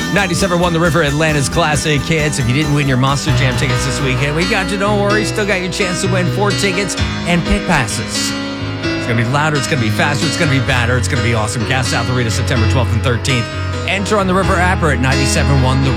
97.1 The River, Atlanta's classic hits. If you didn't win your Monster Jam tickets this weekend, we got you. Don't worry. Still got your chance to win 4 tickets and pit passes. It's going to be louder. It's going to be faster. It's going to be badder. It's going to be awesome. Gas South Arena, September 12th and 13th. Enter on the River app or at 97.1therriver.com.